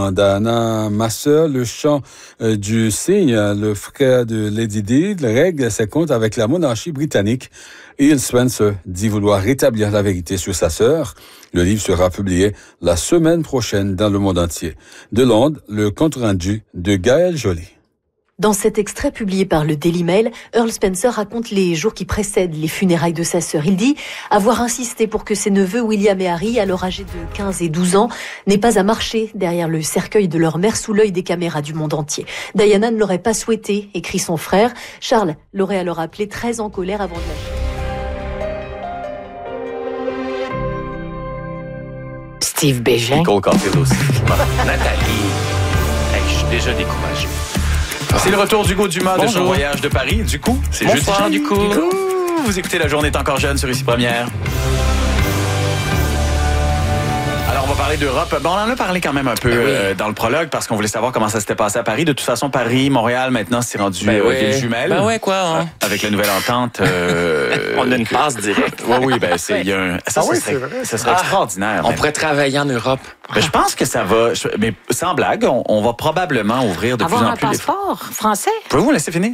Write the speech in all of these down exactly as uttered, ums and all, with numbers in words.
dans Diana Masseur, le chant euh, du cygne, le frère de Lady Di, règle ses comptes avec la monarchie britannique. Ian Spencer dit vouloir rétablir la vérité sur sa sœur. Le livre sera publié la semaine prochaine dans le monde entier. De Londres, le compte-rendu de Gaël Joly. Dans cet extrait publié par le Daily Mail, Earl Spencer raconte les jours qui précèdent les funérailles de sa sœur. Il dit avoir insisté pour que ses neveux William et Harry, alors âgés de quinze et douze ans, n'aient pas à marcher derrière le cercueil de leur mère sous l'œil des caméras du monde entier. Diana ne l'aurait pas souhaité, écrit son frère. Charles l'aurait alors appelé très en colère avant de lâcher. Steve Bégin. Nicole Caulfield aussi. Nathalie. Hey, je suis déjà découragé. C'est le retour d'Hugo Dumas de son voyage de Paris. Du coup, c'est jeudi Jean du coup. du coup. Vous écoutez La Journée est encore jeune sur Ici Première. Alors, on va parler d'Europe. Bon, on en a parlé quand même un peu ben oui. euh, dans le prologue parce qu'on voulait savoir comment ça s'était passé à Paris. De toute façon, Paris, Montréal, maintenant, c'est rendu ben euh, oui. ville jumelle. Ben ouais, quoi. Hein? Avec la nouvelle entente. Euh, on a une que... passe directe. Oui, oui, ben c'est... Y a un... Ça, ah ça oui, serait, c'est vrai. ça serait ah, extraordinaire. On mais... pourrait travailler en Europe. Ben, je pense que ça va... Mais sans blague, on, on va probablement ouvrir de Avoir plus en un plus... passeport les... français? Pouvez-vous me laisser finir?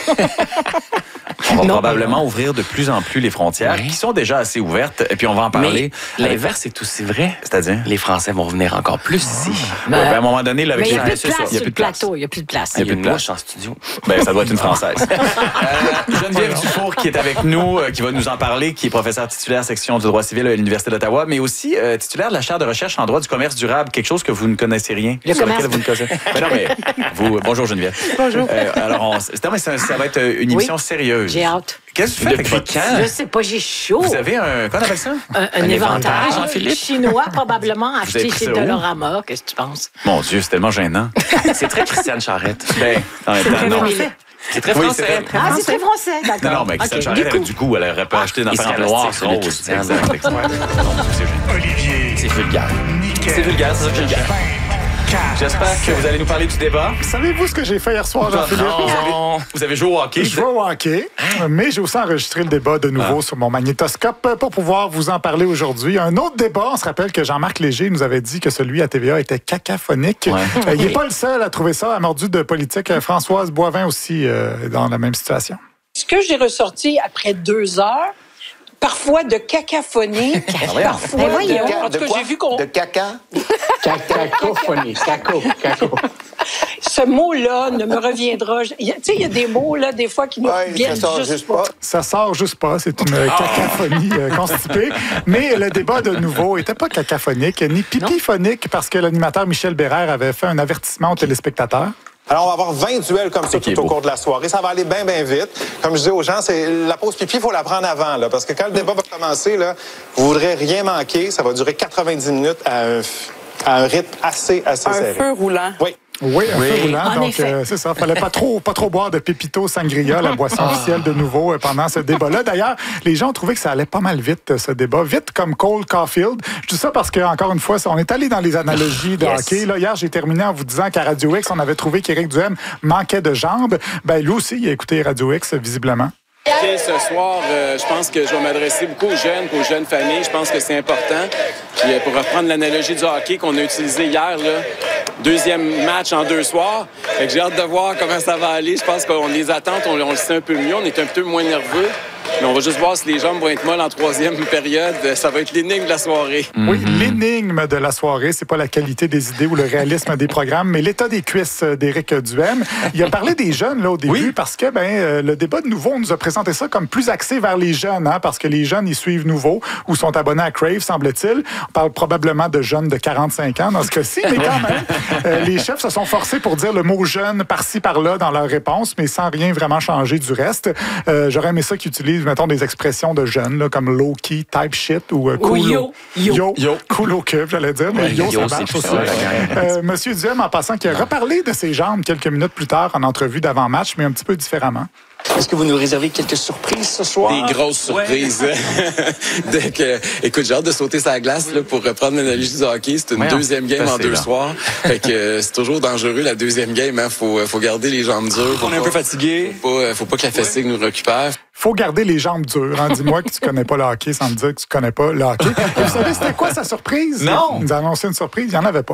On va non, probablement non. ouvrir de plus en plus les frontières, oui. qui sont déjà assez ouvertes, et puis on va en parler. Mais l'inverse est aussi vrai. C'est-à-dire? Les Français vont venir encore plus ici. Ben, ouais, ben, à un moment donné, là, avec mais il n'y a, les... plus de place sur le plateau. Il n'y a plus de place. Il y a, y a plus de place en studio. Ben, ça doit être une Française. euh, Geneviève Dufour, qui est avec nous, euh, qui va nous en parler, qui est professeure titulaire section du droit civil à l'Université d'Ottawa, mais aussi euh, titulaire de la chaire de recherche en droit du commerce durable, quelque chose que vous ne connaissez rien. Le sur commerce. Vous ne connaissez... ben non, mais vous... Bonjour, Geneviève. Bonjour. Euh, alors, on... non, mais ça, ça va être une émission oui. sérieuse. J'ai hâte. Qu'est-ce que tu fais avec votre quand? Je sais pas, j'ai chaud. Vous avez un... Qu'on appelle ça? Un, un, un éventail, Jean-Philippe. Chinois, probablement, acheté chez Dolorama. Qu'est-ce que tu penses? Mon Dieu, c'est tellement gênant. C'est très Christiane Charette. Ben, en même temps, non. C'est très français. Oui, c'est très... Ah, c'est très français, d'accord. Non, non, mais Christiane okay. Charette, du coup, elle aurait pas acheté dans un noir rose. Exact, exact. Olivier. C'est vulgaire. C'est vulgaire, c'est ça que j'aime bien. J'espère que vous allez nous parler du débat. Savez-vous ce que j'ai fait hier soir, Jean-Philippe? Vous avez, vous avez joué au hockey? Je joue au hockey, mais j'ai aussi enregistré le débat de nouveau ah. sur mon magnétoscope pour pouvoir vous en parler aujourd'hui. Un autre débat, on se rappelle que Jean-Marc Léger nous avait dit que celui à T V A était cacophonique. Ouais. Euh, il n'est pas le seul à trouver ça, à mordu de politique. Françoise Boivin aussi euh, dans la même situation. Ce que j'ai ressorti après deux heures, parfois de cacophonie, parfois de... de... En tout cas, j'ai vu qu'on... De caca? Cacophonie, caco, caco. Ce mot-là ne me reviendra... Tu sais, il y a des mots, là, des fois, qui nous ouais, viennent ça sort juste, juste pas. pas. Ça sort juste pas. C'est une oh. cacophonie euh, constipée. Mais le débat, de nouveau, n'était pas cacophonique, ni pipiphonique, parce que l'animateur Michel Bérère avait fait un avertissement aux téléspectateurs. Alors, on va avoir vingt duels comme ça okay, tout au beau. cours de la soirée. Ça va aller bien, bien vite. Comme je dis aux gens, c'est la pause pipi, il faut la prendre avant, là, parce que quand le débat va commencer, là, vous ne voudrez rien manquer. Ça va durer quatre-vingt-dix minutes à un, à un rythme assez, assez un serré. Un feu roulant. Oui. Oui, un oui. feu roulant. En donc, euh, c'est ça. Il ne fallait pas trop, pas trop boire de Pépito Sangria, la boisson officielle de nouveau, euh, pendant ce débat-là. D'ailleurs, les gens ont trouvé que ça allait pas mal vite, ce débat. Vite comme Cole Caulfield. Je dis ça parce que, encore une fois, on est allé dans les analogies de yes. hockey. Là, hier, j'ai terminé en vous disant qu'à Radio X, on avait trouvé qu'Éric Duhem manquait de jambes. Ben, lui aussi, il a écouté Radio X, visiblement. Okay, ce soir, euh, je pense que je vais m'adresser beaucoup aux jeunes, aux jeunes familles. Je pense que c'est important. Puis, euh, pour reprendre l'analogie du hockey qu'on a utilisé hier, là, deuxième match en deux soirs. Fait que j'ai hâte de voir comment ça va aller. Je pense qu'on les attente, on, on le sait un peu mieux. On est un peu moins nerveux. Mais on va juste voir si les jambes vont être molles en troisième période. Ça va être l'énigme de la soirée. Oui, mm-hmm. l'énigme de la soirée, c'est pas la qualité des idées ou le réalisme des programmes, mais l'état des cuisses d'Éric Duhem. Il a parlé des jeunes là au début oui. parce que ben le débat de Nouveau nous a présenté ça comme plus axé vers les jeunes, hein, parce que les jeunes ils suivent Nouveau ou sont abonnés à Crave, semble-t-il. On parle probablement de jeunes de quarante-cinq ans dans ce cas-ci, mais quand même, euh, les chefs se sont forcés pour dire le mot jeune par-ci par-là dans leur réponse, mais sans rien vraiment changer du reste. Euh, j'aurais aimé ça qu'ils utilisent mettons, des expressions de jeunes, là, comme low-key, type shit ou euh, cool. Yo. Yo. Yo. Yo. Cool au cube, j'allais dire, mais ouais, yo, yo, ça marche aussi. Euh, Monsieur Duhem, en passant, qui a reparlé de ses jambes quelques minutes plus tard en entrevue d'avant-match, mais un petit peu différemment. Est-ce que vous nous réservez quelques surprises ce soir? Des grosses surprises. Ouais. Donc, euh, écoute, j'ai hâte de sauter sa glace là, pour reprendre l'analogie du hockey. C'est une ouais, deuxième game en deux là. soirs. Fait que euh, c'est toujours dangereux la deuxième game. Hein. Faut, faut garder les jambes dures. On est un peu fatigué. Faut pas, faut pas que la fatigue ouais. nous récupère. Faut garder les jambes dures. Hein. Dis-moi que tu connais pas le hockey sans me dire que tu connais pas le hockey. Et vous savez, c'était quoi sa surprise? Non! Il nous a annoncé une surprise. Il n'y en avait pas.